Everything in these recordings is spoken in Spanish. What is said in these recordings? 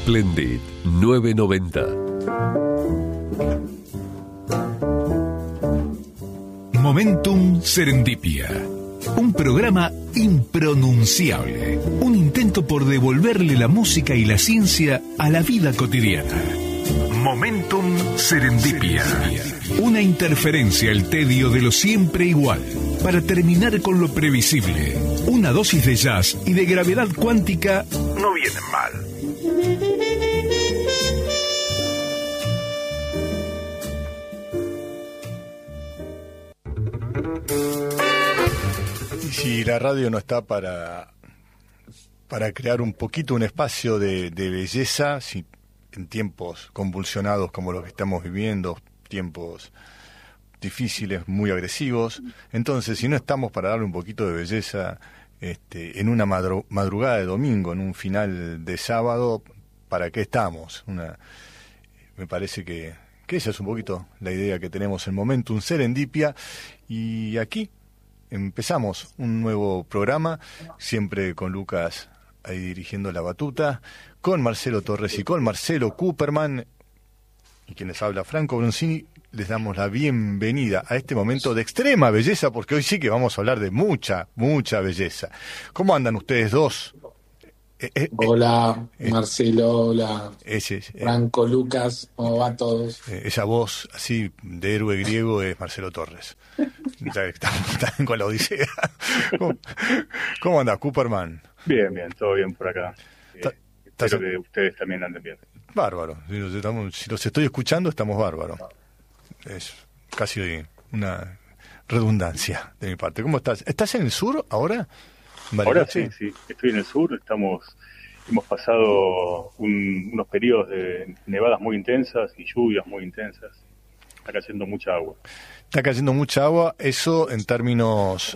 Splendid 990. Momentum Serendipia. Un programa impronunciable. Un intento por devolverle la música y la ciencia a la vida cotidiana. Momentum Serendipia. Una interferencia al tedio de lo siempre igual, para terminar con lo previsible. Una dosis de jazz y de gravedad cuántica no vienen mal. Y si la radio no está para crear un poquito un espacio de belleza, si en tiempos convulsionados como los que estamos viviendo, tiempos difíciles, muy agresivos, entonces si no estamos para darle un poquito de belleza en una madrugada de domingo, en un final de sábado, ¿para qué estamos? Me parece que esa es un poquito la idea que tenemos en Momentum Serendipia, y aquí empezamos un nuevo programa, siempre con Lucas ahí dirigiendo la batuta, con Marcelo Torres y con Marcelo Cooperman, y quienes habla Franco Bronzini. Les damos la bienvenida a este momento de extrema belleza, porque hoy sí que vamos a hablar de mucha belleza. ¿Cómo andan ustedes dos? Hola, Marcelo, hola, Franco, Lucas, ¿cómo va todos? Esa voz así de héroe griego es Marcelo Torres. Ya estamos con la odisea. ¿Cómo anda, Cooperman? Bien, todo bien por acá. Espero que ustedes también anden bien. Bárbaro. Si los estoy escuchando, estamos bárbaros. Es casi una redundancia de mi parte. ¿Cómo estás? ¿Estás en el sur ahora? Ahora sí, estoy en el sur. Hemos pasado unos periodos de nevadas muy intensas y lluvias muy intensas. Está cayendo mucha agua. Está cayendo mucha agua. Eso en términos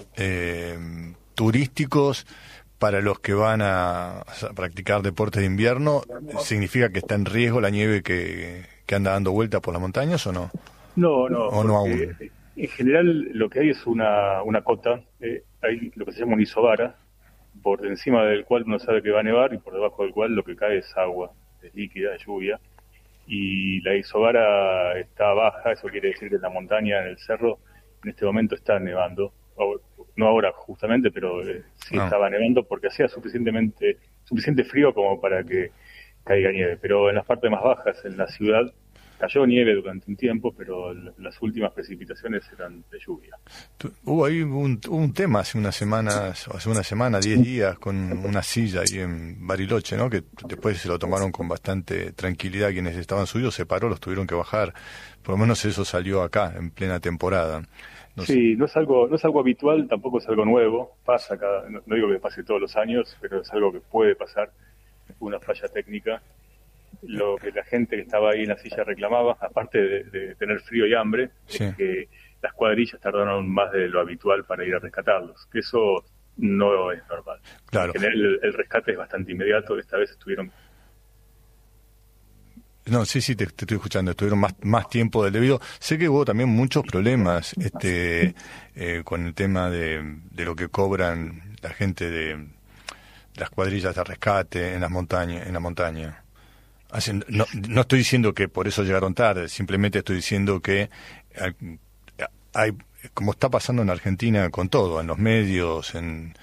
turísticos, para los que van a practicar deportes de invierno, ¿significa que está en riesgo la nieve que anda dando vuelta por las montañas o no? No. ¿O no aún? En general lo que hay es una cota, hay lo que se llama un isobara, por encima del cual uno sabe que va a nevar y por debajo del cual lo que cae es agua, es líquida, es lluvia. Y la isobara está baja, eso quiere decir que en la montaña, en el cerro, en este momento está nevando. No ahora justamente, pero sí estaba nevando porque hacía suficiente frío como para que caiga nieve. Pero en las partes más bajas, en la ciudad, cayó nieve durante un tiempo, pero las últimas precipitaciones eran de lluvia. Hubo ahí un tema hace una semana, 10 días, con una silla ahí en Bariloche, ¿no? Que después se lo tomaron con bastante tranquilidad quienes estaban subidos, se paró, los tuvieron que bajar. Por lo menos eso salió acá, en plena temporada. No es algo habitual, tampoco es algo nuevo, pasa no digo que pase todos los años, pero es algo que puede pasar, una falla técnica. Lo que la gente que estaba ahí en la silla reclamaba, aparte de tener frío y hambre, es que las cuadrillas tardaron más de lo habitual para ir a rescatarlos, que eso no es normal. Claro. En general el rescate es bastante inmediato, esta vez estuvieron... No, sí, te estoy escuchando. Estuvieron más tiempo del debido. Sé que hubo también muchos problemas con el tema de lo que cobran la gente de las cuadrillas de rescate en la montaña. No estoy diciendo que por eso llegaron tarde, simplemente estoy diciendo que hay, como está pasando en Argentina con todo, en los medios,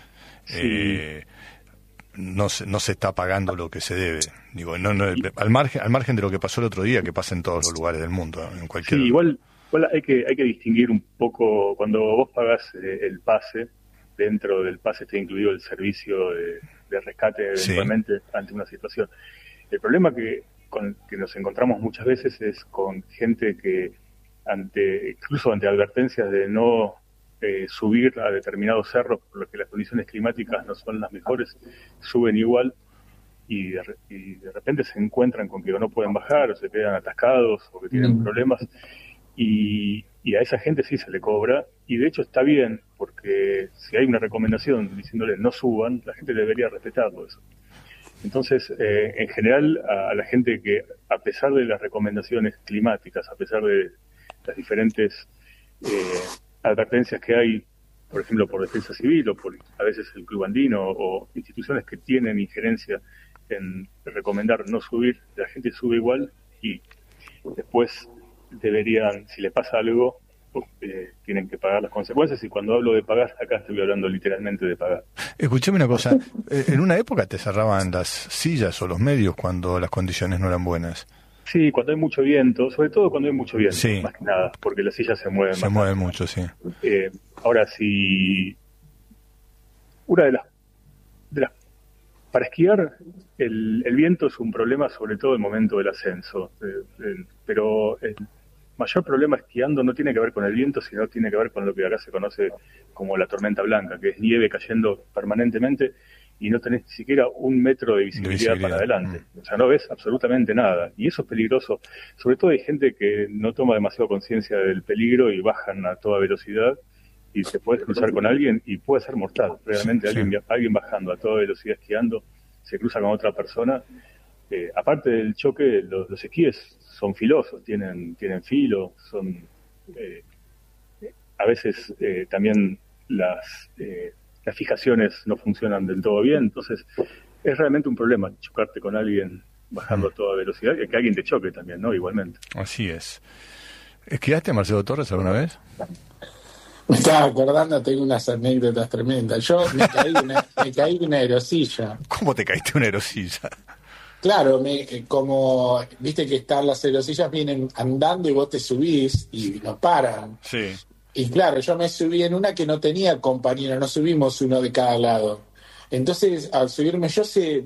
no se está pagando lo que se debe. Digo, al margen de lo que pasó el otro día, que pasa en todos los lugares del mundo, en cualquier... Sí, igual hay que distinguir un poco. Cuando vos pagas el pase, dentro del pase está incluido el servicio de rescate eventualmente ante una situación. El problema que nos encontramos muchas veces es con gente que incluso ante advertencias de no subir a determinados cerros por los que las condiciones climáticas no son las mejores, suben igual y de repente se encuentran con que no pueden bajar o se quedan atascados o que tienen problemas, y a esa gente sí se le cobra, y de hecho está bien, porque si hay una recomendación diciéndole no suban, la gente debería respetarlo eso. Entonces, en general, a la gente que, a pesar de las recomendaciones climáticas, a pesar de las diferentes advertencias que hay, por ejemplo, por Defensa Civil o por a veces el Club Andino o instituciones que tienen injerencia en recomendar no subir, la gente sube igual y después deberían, si les pasa algo, tienen que pagar las consecuencias, y cuando hablo de pagar, acá estoy hablando literalmente de pagar. Escuchame una cosa, en una época te cerraban las sillas o los medios cuando las condiciones no eran buenas. Sí, cuando hay mucho viento, sobre todo cuando hay mucho viento, sí, más que nada, porque las sillas se mueven. Se mueven mucho, sí. Ahora, si una de las para esquiar, el viento es un problema, sobre todo en el momento del ascenso, pero el mayor problema esquiando no tiene que ver con el viento, sino tiene que ver con lo que acá se conoce como la tormenta blanca, que es nieve cayendo permanentemente y no tenés ni siquiera 1 metro de visibilidad para adelante. O sea, no ves absolutamente nada. Y eso es peligroso. Sobre todo hay gente que no toma demasiado conciencia del peligro y bajan a toda velocidad y se puede cruzar con alguien y puede ser mortal. Realmente alguien bajando a toda velocidad esquiando se cruza con otra persona. Aparte del choque, los esquíes son filosos, tienen filo, son a veces también las fijaciones no funcionan del todo bien, entonces es realmente un problema chocarte con alguien bajando a toda velocidad y que alguien te choque también, ¿no? Igualmente. Así es. ¿Esquiaste, Marcelo Torres, alguna vez? Me estaba acordando, tengo unas anécdotas tremendas. Yo me caí de una aerosilla. ¿Cómo te caíste de una aerosilla? Claro, como viste que están las aerosillas, vienen andando y vos te subís y no paran. Sí. Y claro, yo me subí en una que no tenía compañero, no subimos uno de cada lado. Entonces, al subirme yo, se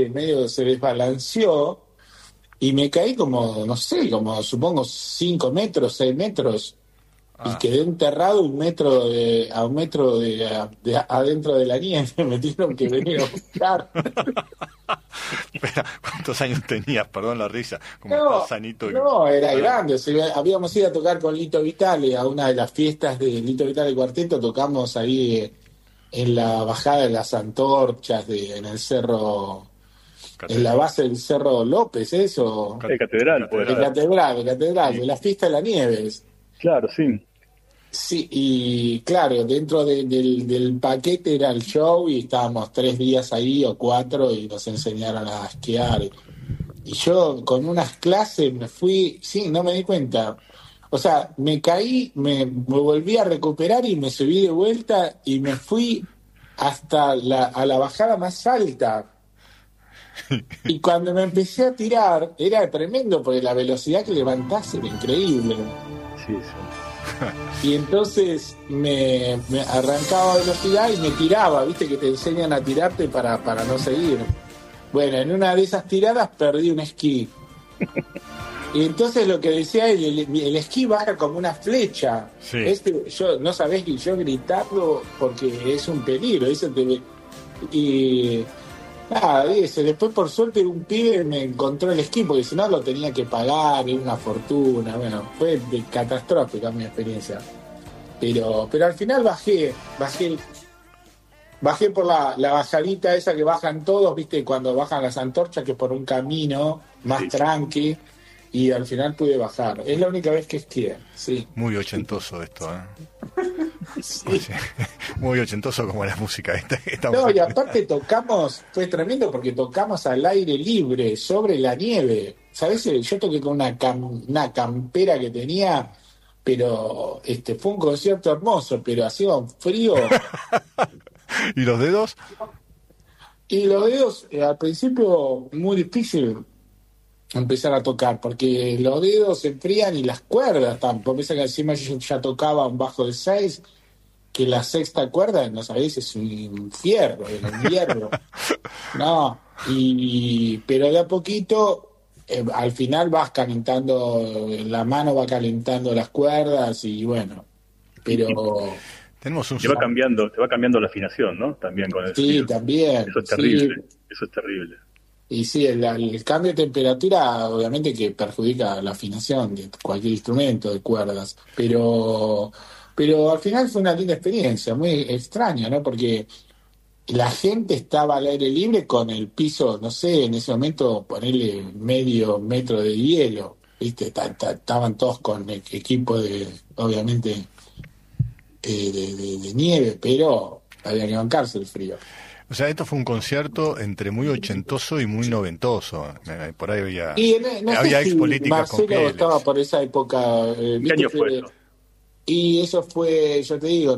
desbalanceó y me caí como, no sé, como supongo 5 metros, 6 metros. Y quedé enterrado 1 metro a 1 metro adentro de la nieve. Me tuvieron que venir a buscar. Espera, ¿cuántos años tenías? Perdón la risa. Estás sanito. No, era grande. O sea, habíamos ido a tocar con Lito Vitale a una de las fiestas de Lito Vitale Cuarteto. Tocamos ahí en la bajada de las antorchas, en el cerro, en la base del Cerro López, ¿eso? Catedral. Catedral, sí. De la fiesta de la Nieves. Claro, sí. Sí, y claro, dentro del paquete era el show y estábamos 3 días ahí o 4 y nos enseñaron a esquiar. Y yo con unas clases me fui, no me di cuenta. O sea, me caí, me volví a recuperar y me subí de vuelta y me fui hasta a la bajada más alta. Y cuando me empecé a tirar, era tremendo porque la velocidad que levantás era increíble. Sí. Y entonces me arrancaba a velocidad y me tiraba, viste que te enseñan a tirarte para no seguir. Bueno, en una de esas tiradas perdí un esquí. Y entonces lo que decía él, el esquí baja como una flecha. Sí. Yo no sabés que yo gritarlo porque es un peligro. Y nada, después por suerte un pibe me encontró el esquí, porque si no lo tenía que pagar, era una fortuna. Bueno, fue catastrófica mi experiencia. Pero al final bajé por la bajadita esa que bajan todos, viste, cuando bajan las antorchas, que por un camino más tranqui, y al final pude bajar. Es la única vez que esquié, sí. Muy ochentoso esto, ¿eh? Sí. Muy ochentoso como la música esta No, y aparte fue tremendo porque tocamos al aire libre, sobre la nieve. ¿Sabés? Yo toqué con una campera que tenía, pero fue un concierto hermoso, pero hacía un frío. ¿Y los dedos? Y los dedos, al principio, muy difícil empezar a tocar, porque los dedos se enfrían y las cuerdas tampoco. Piensa que encima yo ya tocaba un bajo de 6, que la sexta cuerda, no sabéis, es un fierro, un hierro. No, pero de a poquito, al final vas calentando, la mano va calentando las cuerdas y bueno, pero... Te va cambiando la afinación, ¿no? También con el frío. También. Eso es terrible, sí. Eso es terrible. Y sí, el cambio de temperatura obviamente que perjudica la afinación de cualquier instrumento de cuerdas, pero al final fue una linda experiencia, muy extraña, ¿no? Porque la gente estaba al aire libre con el piso, no sé, en ese momento ponerle medio metro de hielo, ¿viste? Estaban todos con equipo obviamente, de nieve, pero había que bancarse el frío. O sea, esto fue un concierto entre muy ochentoso y muy noventoso. Por ahí había, no había sé si expolíticas con Marcelo pieles. estaba por esa época. ¿Qué año fue eso? Y eso fue, yo te digo,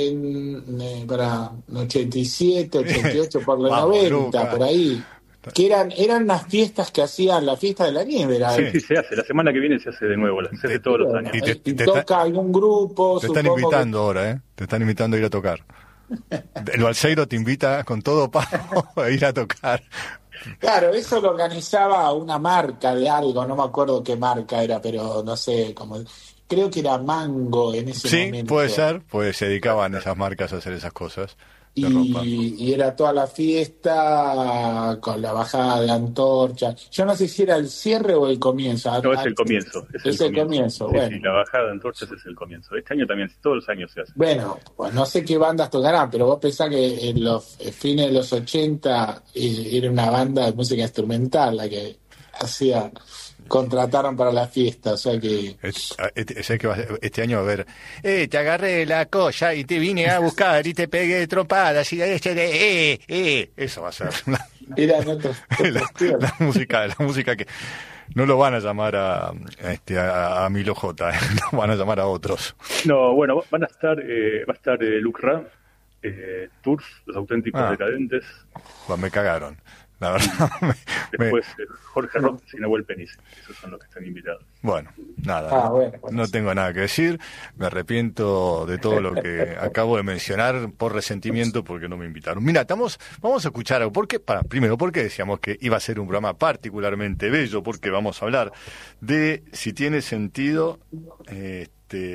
87, 88, por los Vamos, 90, Luca. por ahí. Que eran unas fiestas que hacían, la fiesta de la nieve. Era, Sí, se hace. La semana que viene se hace de nuevo, se hace todos los años. Y te toca algún grupo. Te están invitando ahora, ¿eh? Te están invitando a ir a tocar. El Balseiro te invita con todo pago a ir a tocar. Claro, eso lo organizaba una marca de algo, no me acuerdo qué marca era, pero no sé, creo que era Mango en ese momento. Sí, puede ser, pues se dedicaban esas marcas a hacer esas cosas de ropa. Y era toda la fiesta con la bajada de antorcha. Yo no sé si era el cierre o el comienzo. No, es el comienzo. Es el comienzo, sí, bueno. Sí, la bajada de antorchas es el comienzo. Este año también, todos los años se hace. Bueno, pues no sé qué bandas tocarán, pero vos pensás que en los fines de los 80 era una banda de música instrumental la que contrataron para la fiesta, o sea que... Este año va a haber, te agarré la cosa y te vine a buscar y te pegué trompadas y eso va a ser Eran otros la música que no lo van a llamar a Milo J, no van a llamar a otros. No, bueno, va a estar Luc Ra, Turf, Los Auténticos Decadentes. Pues me cagaron. La verdad. Después Jorge Rock y Nahuel Penis. Esos son los que están invitados. Bueno, nada. Bueno. No tengo nada que decir. Me arrepiento de todo lo que acabo de mencionar por resentimiento porque no me invitaron. Mira, vamos a escuchar algo. Primero, porque decíamos que iba a ser un programa particularmente bello, porque vamos a hablar de si tiene sentido en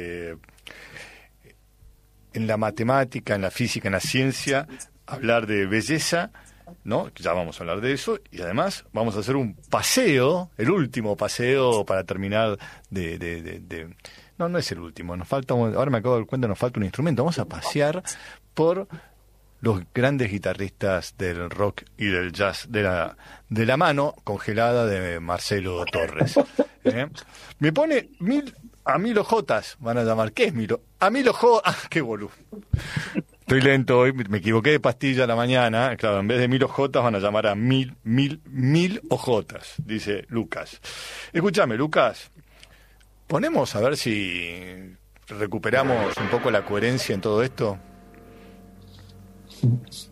la matemática, en la física, en la ciencia, hablar de belleza, ¿no? Ya vamos a hablar de eso, y además vamos a hacer un paseo, el último paseo para terminar no es el último, ahora me acabo de dar cuenta, nos falta un instrumento. Vamos a pasear por los grandes guitarristas del rock y del jazz de la mano congelada de Marcelo Torres. Me pone a Milo Jotas, van a llamar. ¿Qué es Milo? A Milo Jotas. ¡Qué boludo! Estoy lento hoy, me equivoqué de pastilla a la mañana. Claro, en vez de Mil Ojotas van a llamar a mil Ojotas, dice Lucas. Escúchame, Lucas, ponemos a ver si recuperamos un poco la coherencia en todo esto.